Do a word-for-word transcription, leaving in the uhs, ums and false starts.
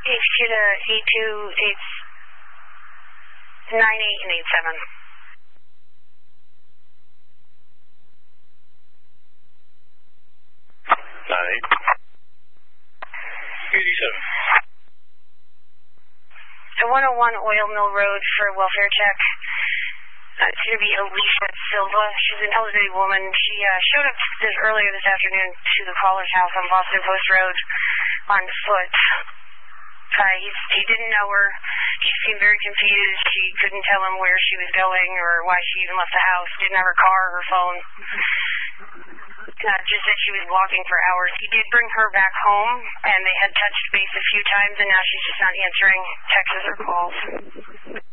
H Q to eight two eight nine eight and eight seven. Nine eight. eighty-seven. So one oh one Oil Mill Road for welfare check. Uh, it's going to be Alicia Silva. She's an elderly woman. She uh, showed up this earlier this afternoon to the caller's house on Boston Post Road on foot. Uh, he, he didn't know her. She seemed very confused. She couldn't tell him where she was going or why she even left the house. Didn't have her car or her phone. Uh, just that she was walking for hours. He did bring her back home, and they had touched base a few times, and now she's just not answering texts or calls.